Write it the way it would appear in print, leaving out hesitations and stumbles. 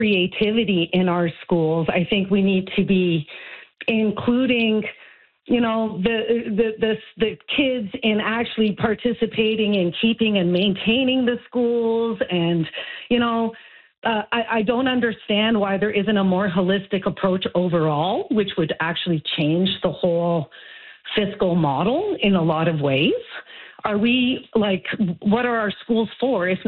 creativity in our schools. I think we need to be including, the kids in actually participating in keeping and maintaining the schools. And, I don't understand why there isn't a more holistic approach overall, which would actually change the whole fiscal model in a lot of ways. Are we what are our schools for if